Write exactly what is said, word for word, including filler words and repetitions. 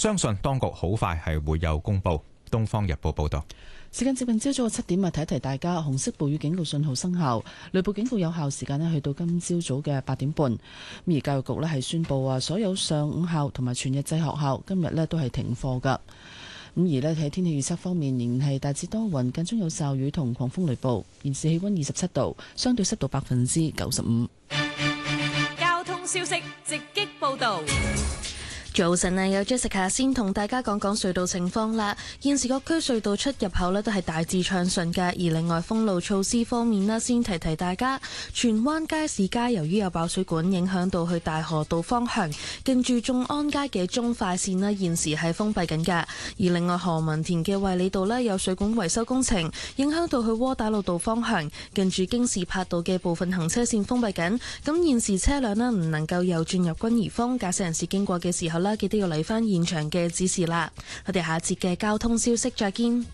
相信當局好快係會有公佈。東方日報報道。 時間接近朝早嘅七點啊，提一提大家，紅色暴雨警告信號生效，雷暴警告有效時間咧去到今朝早嘅八點半。而教育局咧係宣布啊，所有上午校同埋全日制學校今日咧都係停課噶。咁而咧喺天氣預測方面，仍然係大致多雲，間中有驟雨同狂風雷暴。現時氣溫二十七度，相對濕度百分之九十五。 交通消息直擊報道。 早晨啊，有 Jessica 先同大家講講隧道情況啦。現時各區隧道出入口呢都係大致暢順㗎。而另外封路措施方面呢，先提提大家，荃灣街市街由於有爆水管影響到去大河道方向，近住眾安街嘅中快線呢現時係封閉緊㗎。而另外何文田嘅衛理道呢有水管維修工程，影響到去窩打老道方向，近住京士柏道嘅部分行車線封閉緊。咁現時車輛呢唔能夠右轉入君怡坊，駕駛人士經過嘅時候啦，記得要嚟返現場嘅指示啦。我哋下一節嘅交通消息再見。